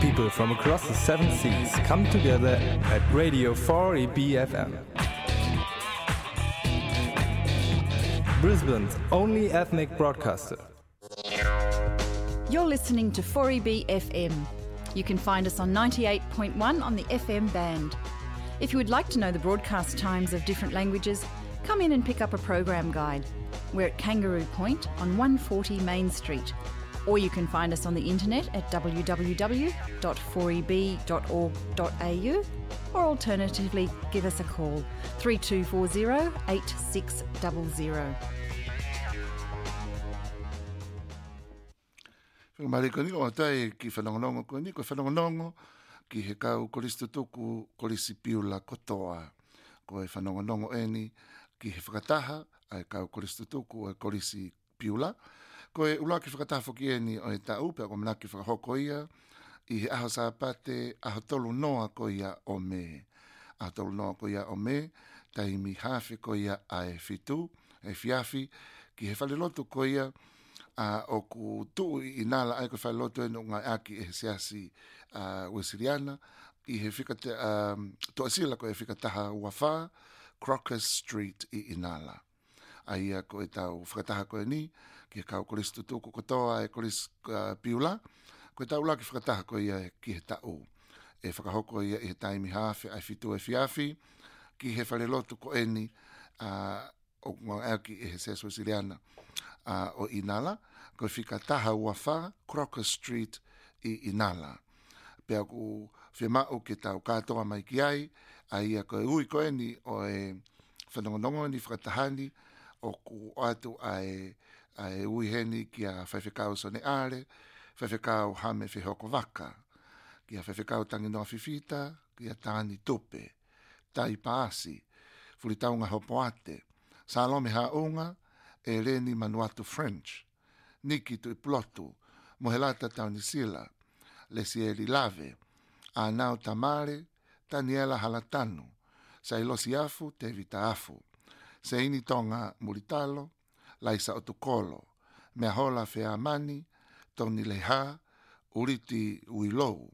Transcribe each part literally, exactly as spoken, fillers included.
People from across the seven seas come together at Radio four E B F M. Brisbane's only ethnic broadcaster. You're listening to four E B F M. You can find us on ninety-eight point one on the F M band. If you would like to know the broadcast times of different languages, come in and pick up a program guide. We're at Kangaroo Point on one forty Main Street. Or you can find us on the internet at w w w dot four e b dot org dot a u, or alternatively give us a call three two four zero eight six zero zero. Whakamari o tai ki whanongonongo koni, ko whanongonongo ki he kau koristu tuku korisi piula kotoa. Ko e whanongonongo eni ki he whakataha ai kau koristu tuku e korisi piula. Ko e ula ki whakataha whoki eni o e tau, pia ko manaki whakahoko ia, i he aho sāpate, aho tolu noa ko ia o me. Aho tolu noa ko ia o me, tai mi hawhi ko ia a e fitu, e fiafi, ki he whalilotu ko ia, Uh, o ku tuu i nala ai ko whailoto eno ngai aki e seasi uh, Wesiriana i he whikate, um, to asila ko e whikataha Wafā, Crocus Street i Inala. Ai a ko e tau whakataha ko e ni, ki he kau koristu tuku kotoa e koris uh, piula, ko e tau la ki whakataha ko ia ki he tau. E whakahoko ia i he taimi hawhi ai fitu e fiafi, ki he whaliloto ko eni uh, o ngai aki e he seasi Wesiriana. Uh, o Inala, ko whika taha Wafā, Crocus Street i Inala. Pea ku whemau ke tau katoa mai ki ai, ai a ko e ui ko eni o e whanongonongo ni whakatahani, o ku atu ai, ai ui heni ki a whaiwhekau sone are, whaiwhekau hame whihoko waka, ki a whaiwhekau tangi noa whiwhita, ki a tāni tupe, tai paasi, furitaunga hopoate, Salome Haunga, e Reni Manuatu French, Niki tu i plotu, Mohelata Taunisila, Lesieli Lave, Anau Tamare, Daniela Halatanu, Sailosi Afu, Tevita Afu, Seini Tonga Muritalo, Laisa Otukolo, Meahola Feamani, Toni Leha, Uriti Uilou,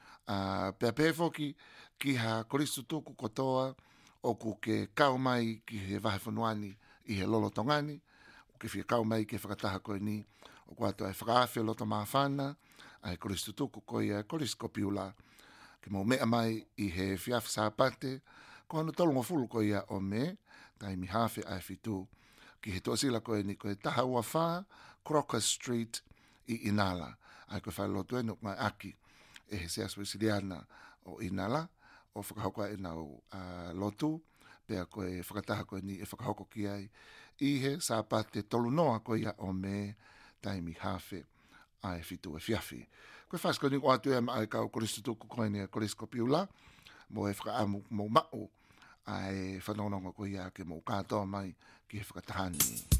uh, Peapefoki, ki ha koristu tuku kotoa, o ku ke kaumai ki he wahefunuani i he lolo tongani, ke whia kau mai ke whakataha koe ni, o kua tu ai whakawhi loto mawhana, ai koristu tuku koe ia koris kopiula, ke mau mea mai i he whiawhi sāpate, ko anu tolungo fulu koe ia o me, tai mi hawhi ai whitu, ki he tuasila koe ni koe taha Wafā, Crocus Street i Inala, ai koe whai loto enu mai aki, e he seas Wesiriana o Inala, o whakahokoa e nau uh, lotu, pea koe whakataha koe ni e whakahoko ki ai, i he sāpate tolu noa ko ia o me taimi hawhi ai fitu e fiafi. Koe whasko ni o atu e mai kau koristu tuku koe ni a korisko piula, mo e whakaamu mo mau ai whanononga ko ia ke mo katoa mai ki he whakatahani.